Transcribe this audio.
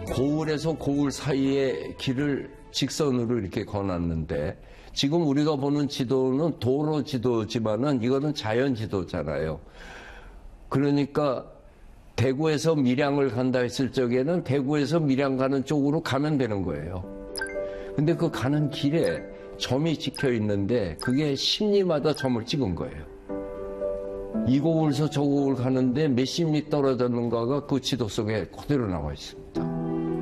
고을에서 고을 사이의 길을 직선으로 이렇게 거놨는데, 지금 우리가 보는 지도는 도로 지도지만은 이거는 자연 지도잖아요. 그러니까 대구에서 밀양을 간다 했을 적에는 대구에서 밀양 가는 쪽으로 가면 되는 거예요. 근데 그 가는 길에 점이 찍혀 있는데 그게 십리마다 점을 찍은 거예요. 이 고을에서 저 고을 가는데 몇십 리 떨어졌는가가 그 지도 속에 그대로 나와 있습니다.